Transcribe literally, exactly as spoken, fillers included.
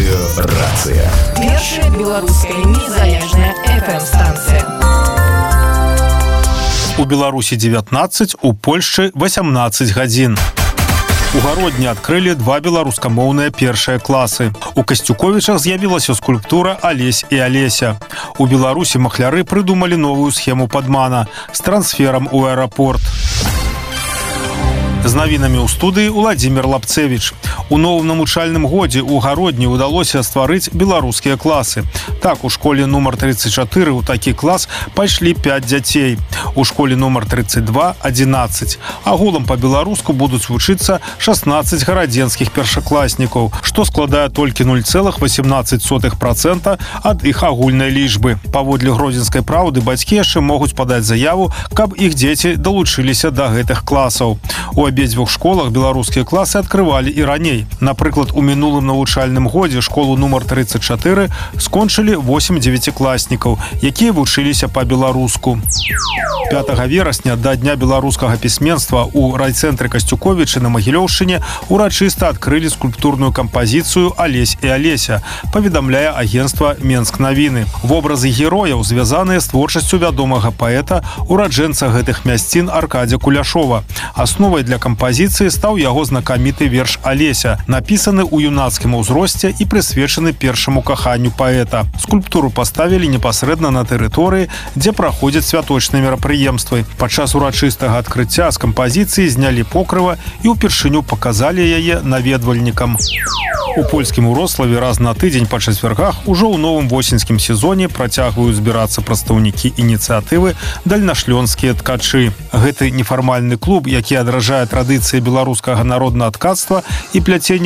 Меліёрацыя. Першая беларуская незалежная эф эм-станцыя. У Беларусі дзевятнаццаць, у Польшчы восемнадцать гадзін. У Гародні адкрылі два беларускамоўныя першыя класы. У Касцюковічах з'явілася скульптура «Алесь і Алеся». У Беларусі махляры прыдумалі новую схему падмана з трансферам у аэрапорт. З навінамі ў студыі Уладзімір Лапцевіч. У новым навучальным годзе ў Гародні ўдалося стварыць беларускія класы. Так, у школе нумар тридцать чатыры ў такі клас пайшлі пять дзяцей. У школе нумар тридцать два – одиннадцать. Агулам па-беларуску будуць вучыцца шестнадцать гарадзенскіх першакласнікаў, што складае толькі нуль цэлых восемнадцаць сотых працэнта ад іх агульнай лічбы. Паводле гродзенскай праўды, бацькі яшчэ могуць падаць заяву, каб іх дзеці далучыліся да гэтых класаў. У абедзвюх школах беларускія класы адкрывалі і раней. Напрыклад, у мінулым навучальным годзе школу нумар тридцать чатыры скончылі восемь дзевяцікласнікаў, якія вучыліся па-беларуску. пятага верасня да Дня беларускага пісьменства у райцэнтры Касцюковічы на Магілёўшчыне урачыста адкрылі скульптурную кампазіцыю «Алесь і Алеся», паведамляе агенцтва «Менск навіны». Вобразы герояў звязаныя з творчасцю вядомага паэта, ураджэнца гэтых мясцін Аркадзя Куляшова. Асновай для кампазіцыі стаў яго знакаміты верш «Алеся», напісаны ў юнацкім узросце і прысвечаны першаму каханню паэта. Скульптуру паставілі непасрэдна на тэрыторыі, дзе праходзяць святочныя мерапрыемствы. Падчас урачыстага адкрыцця з кампазіцыі знялі покрыва і ўпершыню паказалі яе наведвальнікам. У польскім Урославе раз на тыдзень па чацвяргах ужо ў новым восеньскім сезоне працягваюць збірацца прадстаўнікі ініцыятывы «Дальнашлёнскія ткачы». Гэты нефармальны клуб, які адражае традыцыі беларускага народна-ткацтва і пляцення